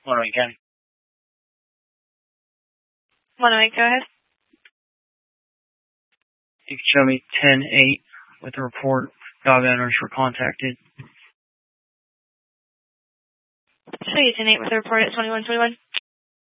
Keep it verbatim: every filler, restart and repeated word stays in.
Monterey County. Monterey, go ahead. You can show me ten eight with the report. Dog owners were contacted. Show you ten eight with the report at twenty-one twenty-one.